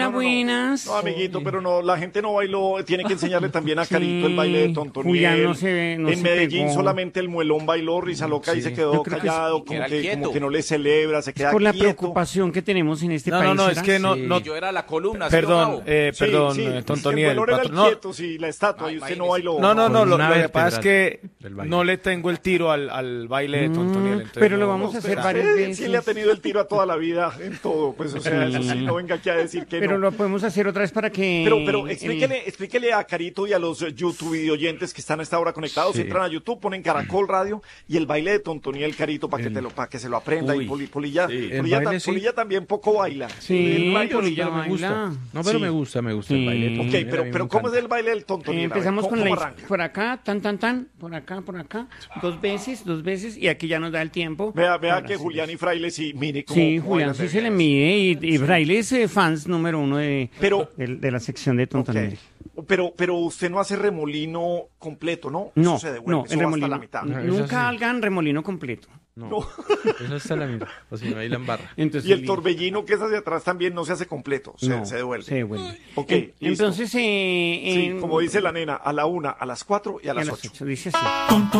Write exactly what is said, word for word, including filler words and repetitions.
no, no, buenas. No, amiguito, pero no, la gente no bailó, tiene que enseñarle también a Carito el baile de Tontoniel. Julián no se, no en se Medellín pegó. solamente el muelón bailó, Risa Loca y Sí. se quedó Yo creo que callado, sí, como, era que, quieto. como que no le celebra, se queda Por la quieto. preocupación que tenemos en este No, país. no, no, es ¿será? que no, Sí, no, yo era la columna. perdón, ¿sí o no? eh, Sí, perdón, sí, eh, el Tontoniel. valor era el patro- no, quieto, sí, la estatua, No, y usted imagínese. no bailó. no, no, no, Con lo, una lo que pasa es que del baile. no le tengo el tiro al, al baile de Tontoniel. Mm, entonces pero no- lo vamos a Usted- hacer varias usted veces. Sí le ha tenido el tiro a toda la vida en todo, pues, o sea, eso sí, no venga aquí a decir que Pero no. lo podemos hacer otra vez para que... Pero, pero el- explíquele, explíquele a Carito y a los eh, YouTube videoyentes que están a esta hora conectados, Sí. entran a YouTube, ponen Caracol Radio y el baile de Tontoniel Carito para que te lo, para que se lo aprenda. Uy, y Poli- Polilla, sí. El Polilla, baile, ta- sí. Polilla también poco baila. Sí, El baile, Polilla pero me me gusta. baila. No, pero Sí. me gusta, me gusta Sí. el baile. de Ok, Tontoniel, a pero, mí me pero ¿cómo es encanta. el baile del Eh, Tontoniel? A ver, empezamos ¿cómo- con la cómo is- arranca? por acá, tan, tan, tan, por acá, por acá, dos veces, dos veces, y aquí ya nos da el tiempo. Vea, vea Ahora que sí. Julián y Fraile sí, mire cómo. Sí, cómo Julián bailan sí de se le bien. mide, y, y Fraile es eh, fans número uno de, Pero- de, de la sección de Ok. Tontoniel. Pero, pero usted no hace remolino completo, ¿no? No, Eso se devuelve, no, eso el va hasta remolino. la mitad. No, eso sí. Nunca hagan remolino completo. No, No. eso está la mitad. O si no, ahí la embarra. Entonces, Y el torbellino que es hacia atrás también no se hace completo, se, no, se devuelve. Se devuelve. Ok, En- listo. Entonces, eh, Sí, en- como dice la nena, a la una, a las cuatro y a y a las las ocho. ocho, dice así.